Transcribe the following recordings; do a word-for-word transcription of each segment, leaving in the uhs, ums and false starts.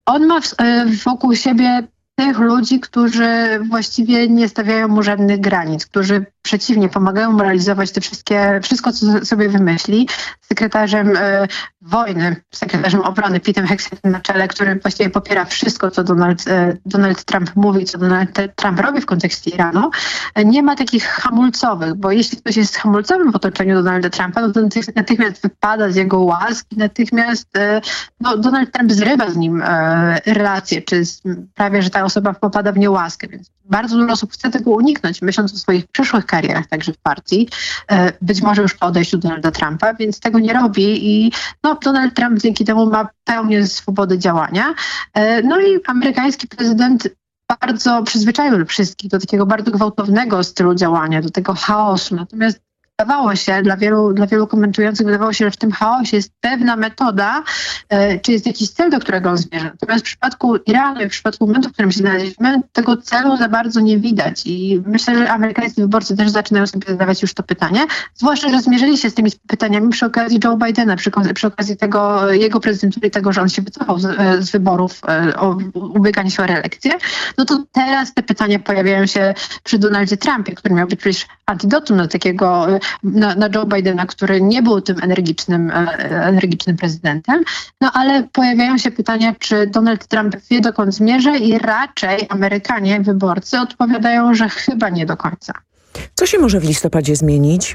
On ma w, wokół siebie tych ludzi, którzy właściwie nie stawiają mu żadnych granic, którzy przeciwnie, pomagają mu realizować te wszystkie, wszystko, co sobie wymyśli. Sekretarzem e, wojny, sekretarzem obrony Pete'em Hexetem na czele, który właściwie popiera wszystko, co Donald, e, Donald Trump mówi, co Donald Trump robi w kontekście Iranu. E, nie ma takich hamulcowych, bo jeśli ktoś jest hamulcowym w otoczeniu Donalda Trumpa, no to natychmiast wypada z jego łask i natychmiast e, no, Donald Trump zrywa z nim e, relacje, czy z, prawie, że ta osoba popada w niełaskę, więc bardzo dużo osób chce tego uniknąć, myśląc o swoich przyszłych karierach, także w partii, być może już po odejściu Donalda Trumpa, więc tego nie robi i no, Donald Trump dzięki temu ma pełnię swobody działania. No i amerykański prezydent bardzo przyzwyczaił wszystkich do takiego bardzo gwałtownego stylu działania, do tego chaosu. Natomiast wydawało się, dla wielu, dla wielu komentujących, wydawało się, że w tym chaosie jest pewna metoda, e, czy jest jakiś cel, do którego on zmierza. Natomiast w przypadku Iranu i w przypadku momentu, w którym się znaleźliśmy, tego celu za bardzo nie widać. I myślę, że amerykańscy wyborcy też zaczynają sobie zadawać już to pytanie. Zwłaszcza, że zmierzyli się z tymi pytaniami przy okazji Joe Bidena, przy, przy okazji tego, jego prezydentury i tego, że on się wycofał z, z wyborów e, o ubieganie się o reelekcję. No to teraz te pytania pojawiają się przy Donaldzie Trumpie, który miał być przecież antidotum do takiego Na, na Joe Bidena, który nie był tym energicznym, energicznym prezydentem. No ale pojawiają się pytania, czy Donald Trump wie, dokąd zmierza i raczej Amerykanie, wyborcy odpowiadają, że chyba nie do końca. Co się może w listopadzie zmienić?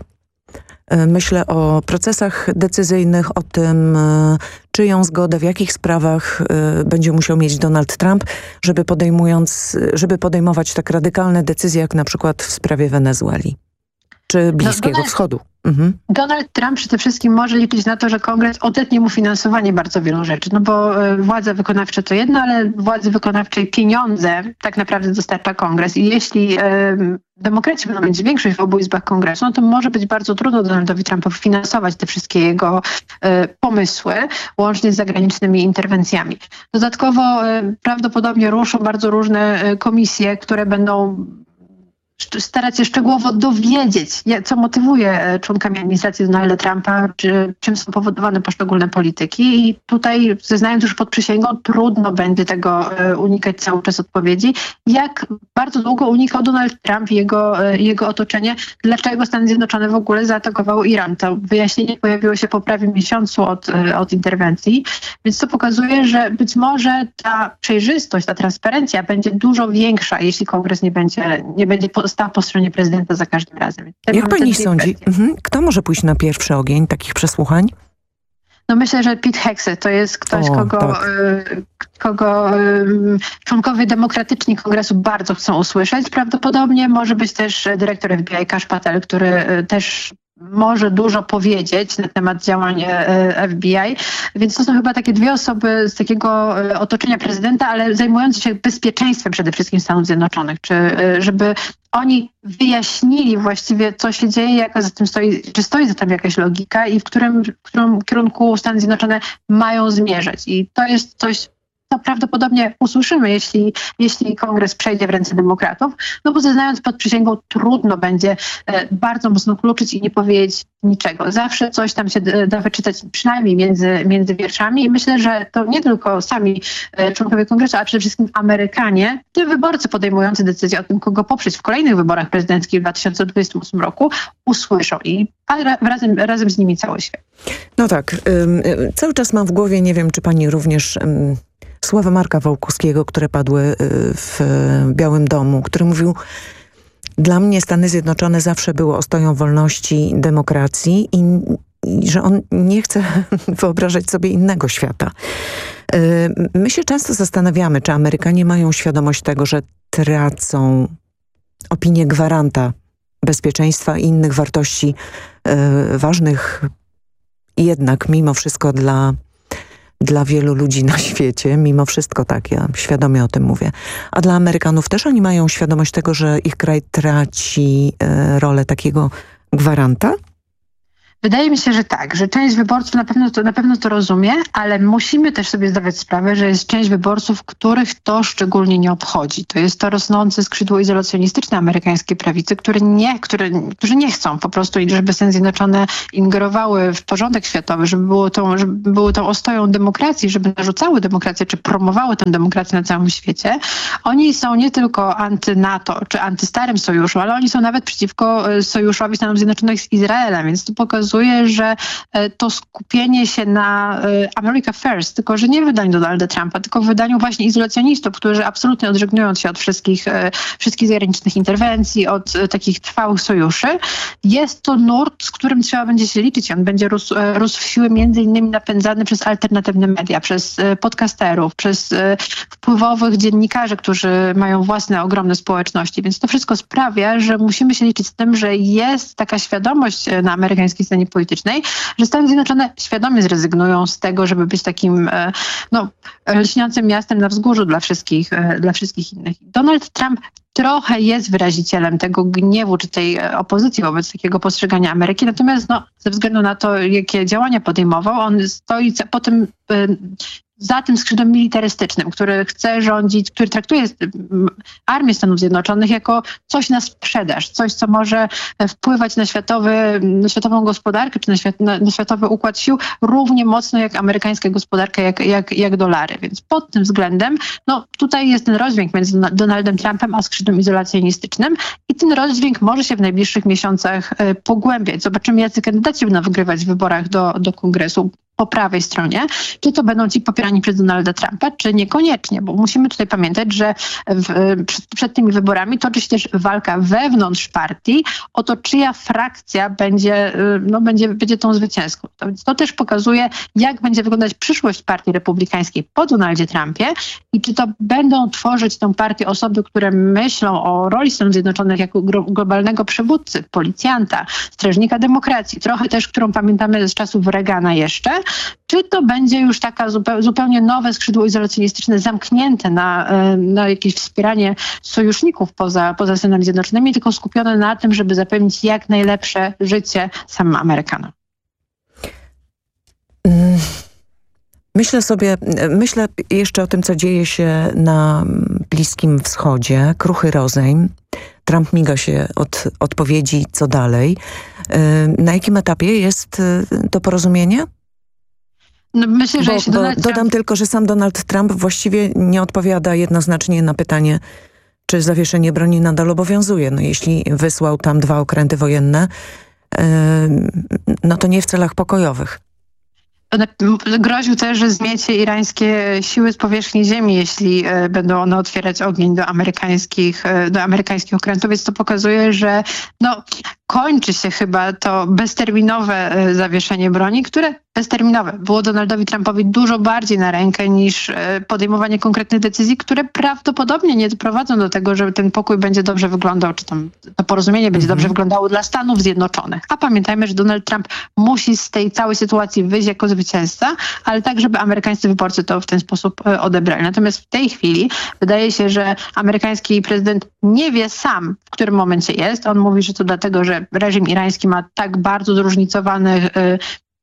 Myślę o procesach decyzyjnych, o tym, czyją zgodę, w jakich sprawach będzie musiał mieć Donald Trump, żeby podejmując, żeby podejmować tak radykalne decyzje, jak na przykład w sprawie Wenezueli czy Bliskiego no, Donald, Wschodu. Mhm. Donald Trump przede wszystkim może liczyć na to, że Kongres odetnie mu finansowanie bardzo wielu rzeczy. No bo y, władze wykonawcze to jedno, ale władzy wykonawczej pieniądze tak naprawdę dostarcza Kongres. I jeśli y, demokraci będą mieć większość w obu izbach Kongresu, no to może być bardzo trudno Donaldowi Trumpowi finansować te wszystkie jego y, pomysły, łącznie z zagranicznymi interwencjami. Dodatkowo y, prawdopodobnie ruszą bardzo różne y, komisje, które będą starać się szczegółowo dowiedzieć, co motywuje członkami administracji Donalda Trumpa, czy czym są powodowane poszczególne polityki. I tutaj, zeznając już pod przysięgą, trudno będzie tego unikać cały czas odpowiedzi. Jak bardzo długo unikał Donald Trump i jego, jego otoczenie, dlaczego Stany Zjednoczone w ogóle zaatakowały Iran. To wyjaśnienie pojawiło się po prawie miesiącu od, od interwencji, więc to pokazuje, że być może ta przejrzystość, ta transparencja będzie dużo większa, jeśli Kongres nie będzie, nie będzie stał po stronie prezydenta za każdym razem. Jak pani sądzi, mhm. kto może pójść na pierwszy ogień takich przesłuchań? No myślę, że Pete Hegseth to jest ktoś, o, kogo, tak. y, kogo y, członkowie demokratyczni Kongresu bardzo chcą usłyszeć. Prawdopodobnie może być też dyrektor F B I Kash Patel, który y, też może dużo powiedzieć na temat działań F B I, więc to są chyba takie dwie osoby z takiego otoczenia prezydenta, ale zajmujące się bezpieczeństwem przede wszystkim Stanów Zjednoczonych, czy żeby oni wyjaśnili właściwie, co się dzieje, jaka za tym stoi, czy stoi za tym jakaś logika i w którym, w którym kierunku Stany Zjednoczone mają zmierzać. I to jest coś, co prawdopodobnie usłyszymy, jeśli, jeśli Kongres przejdzie w ręce demokratów, no bo zeznając pod przysięgą trudno będzie e, bardzo mocno kluczyć i nie powiedzieć niczego. Zawsze coś tam się da wyczytać, przynajmniej między, między wierszami i myślę, że to nie tylko sami e, członkowie Kongresu, a przede wszystkim Amerykanie, te wyborcy podejmujący decyzję o tym, kogo poprzeć w kolejnych wyborach prezydenckich w dwa tysiące dwudziestym ósmym roku, usłyszą i a razem, razem z nimi cały świat. No tak, ym, cały czas mam w głowie, nie wiem, czy pani również... Ym... słowa Marka Wołkuskiego, które padły w Białym Domu, który mówił: dla mnie Stany Zjednoczone zawsze były ostoją wolności, demokracji i, i że on nie chce wyobrażać sobie innego świata. My się często zastanawiamy, czy Amerykanie mają świadomość tego, że tracą opinię gwaranta bezpieczeństwa i innych wartości ważnych jednak mimo wszystko dla Dla wielu ludzi na świecie, mimo wszystko tak, ja świadomie o tym mówię. A dla Amerykanów też oni mają świadomość tego, że ich kraj traci e, rolę takiego gwaranta? Wydaje mi się, że tak, że część wyborców na pewno to, na pewno to rozumie, ale musimy też sobie zdawać sprawę, że jest część wyborców, których to szczególnie nie obchodzi. To jest to rosnące skrzydło izolacjonistyczne amerykańskiej prawicy, które nie, które, którzy nie chcą po prostu, żeby Stany Zjednoczone ingerowały w porządek światowy, żeby było tą, żeby były tą ostoją demokracji, żeby narzucały demokrację, czy promowały tę demokrację na całym świecie. Oni są nie tylko anty-NATO, czy antystarym sojuszu, ale oni są nawet przeciwko sojuszowi Stanów Zjednoczonych z Izraelem, więc to pokazuje, że to skupienie się na America First, tylko że nie w wydaniu Donalda Trumpa, tylko w wydaniu właśnie izolacjonistów, którzy absolutnie odżegnują się od wszystkich, wszystkich zagranicznych interwencji, od takich trwałych sojuszy. Jest to nurt, z którym trzeba będzie się liczyć. On będzie rósł, rósł w siły między innymi napędzany przez alternatywne media, przez podcasterów, przez wpływowych dziennikarzy, którzy mają własne ogromne społeczności. Więc to wszystko sprawia, że musimy się liczyć z tym, że jest taka świadomość na amerykańskiej scenie politycznej, że Stany Zjednoczone świadomie zrezygnują z tego, żeby być takim no, lśniącym miastem na wzgórzu dla wszystkich, dla wszystkich innych. Donald Trump trochę jest wyrazicielem tego gniewu czy tej opozycji wobec takiego postrzegania Ameryki, natomiast no, ze względu na to, jakie działania podejmował, on stoi po tym za tym skrzydłem militarystycznym, który chce rządzić, który traktuje armię Stanów Zjednoczonych jako coś na sprzedaż, coś, co może wpływać na, światowy, na światową gospodarkę, czy na, świat, na, na światowy układ sił równie mocno jak amerykańska gospodarka, jak, jak, jak dolary. Więc pod tym względem, no tutaj jest ten rozdźwięk między Donaldem Trumpem a skrzydłem izolacjonistycznym i ten rozdźwięk może się w najbliższych miesiącach pogłębiać. Zobaczymy, jacy kandydaci będą wygrywać w wyborach do, do kongresu po prawej stronie, czy to będą ci popierani przez Donalda Trumpa, czy niekoniecznie, bo musimy tutaj pamiętać, że w, przed, przed tymi wyborami toczy się też walka wewnątrz partii o to, czyja frakcja będzie, no, będzie, będzie tą zwycięską. To, to też pokazuje, jak będzie wyglądać przyszłość partii republikańskiej po Donaldzie Trumpie i czy to będą tworzyć tą partię osoby, które myślą o roli Stanów Zjednoczonych jako globalnego przywódcy, policjanta, strażnika demokracji, trochę też, którą pamiętamy z czasów Reagana jeszcze, czy to będzie już taka zupełnie nowe skrzydło izolacjonistyczne, zamknięte na, na jakieś wspieranie sojuszników poza, poza Stanami Zjednoczonymi, tylko skupione na tym, żeby zapewnić jak najlepsze życie samym Amerykanom. Myślę sobie, myślę jeszcze o tym, co dzieje się na Bliskim Wschodzie. Kruchy rozejm. Trump miga się od odpowiedzi, co dalej. Na jakim etapie jest to porozumienie? No myślę, że bo, jeśli bo Donald dodam Trump... tylko, że sam Donald Trump właściwie nie odpowiada jednoznacznie na pytanie, czy zawieszenie broni nadal obowiązuje. No jeśli wysłał tam dwa okręty wojenne, yy, no to nie w celach pokojowych. Groził też, że zmiecie irańskie siły z powierzchni ziemi, jeśli będą one otwierać ogień do amerykańskich, do amerykańskich okrętów, więc to pokazuje, że no, kończy się chyba to bezterminowe zawieszenie broni, które bezterminowe było Donaldowi Trumpowi dużo bardziej na rękę niż podejmowanie konkretnych decyzji, które prawdopodobnie nie doprowadzą do tego, że ten pokój będzie dobrze wyglądał, czy tam to porozumienie będzie dobrze wyglądało dla Stanów Zjednoczonych. A pamiętajmy, że Donald Trump musi z tej całej sytuacji wyjść jako zwycięzca, ale tak, żeby amerykańscy wyborcy to w ten sposób odebrali. Natomiast w tej chwili wydaje się, że amerykański prezydent nie wie sam, w którym momencie jest. On mówi, że to dlatego, że reżim irański ma tak bardzo zróżnicowanych y,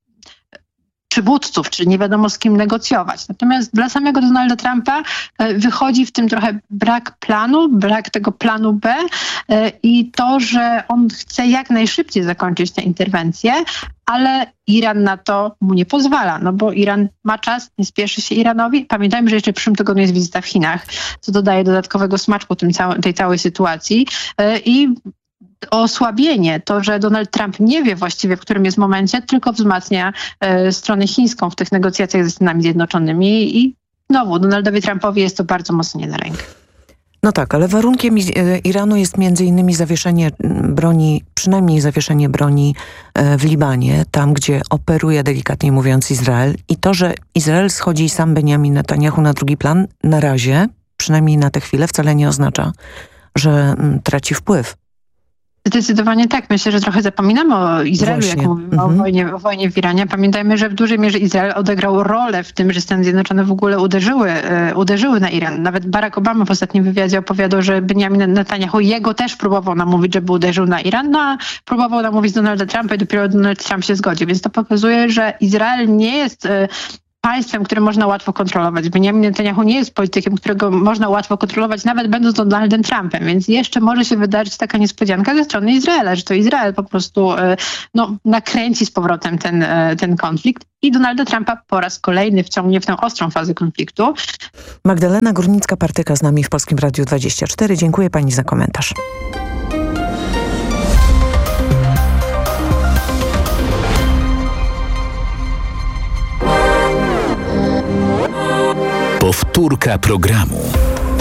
przywódców, czyli nie wiadomo z kim negocjować. Natomiast dla samego Donalda Trumpa y, wychodzi w tym trochę brak planu, brak tego planu B y, i to, że on chce jak najszybciej zakończyć tę interwencję, ale Iran na to mu nie pozwala, no bo Iran ma czas, nie spieszy się Iranowi. Pamiętajmy, że jeszcze w przyszłym tygodniu jest wizyta w Chinach, co dodaje dodatkowego smaczku tym całe, tej całej sytuacji y, i osłabienie, to, że Donald Trump nie wie właściwie, w którym jest momencie, tylko wzmacnia e, stronę chińską w tych negocjacjach ze Stanami Zjednoczonymi i znowu Donaldowi Trumpowi jest to bardzo mocno nie na rękę. No tak, ale warunkiem Iranu jest między innymi zawieszenie broni, przynajmniej zawieszenie broni w Libanie, tam gdzie operuje, delikatnie mówiąc, Izrael. I to, że Izrael schodzi sam Benjamin Netanyahu na drugi plan, na razie, przynajmniej na tę chwilę, wcale nie oznacza, że traci wpływ. Zdecydowanie tak. Myślę, że trochę zapominamy o Izraelu, Właśnie. jak mówimy Mhm. o, wojnie, o wojnie w Iranie. Pamiętajmy, że w dużej mierze Izrael odegrał rolę w tym, że Stany Zjednoczone w ogóle uderzyły, e, uderzyły na Iran. Nawet Barack Obama w ostatnim wywiadzie opowiadał, że Benjamin Netanyahu jego też próbował namówić, żeby uderzył na Iran, no a próbował namówić Donalda Trumpa i dopiero Donald Trump się zgodził. Więc to pokazuje, że Izrael nie jest e, państwem, które można łatwo kontrolować. Benjamin Netanyahu nie jest politykiem, którego można łatwo kontrolować, nawet będąc Donaldem Trumpem. Więc jeszcze może się wydarzyć taka niespodzianka ze strony Izraela, że to Izrael po prostu no, nakręci z powrotem ten, ten konflikt i Donalda Trumpa po raz kolejny wciągnie w tę ostrą fazę konfliktu. Magdalena Górnicka-Partyka z nami w Polskim Radiu dwadzieścia cztery. Dziękuję pani za komentarz. Powtórka programu.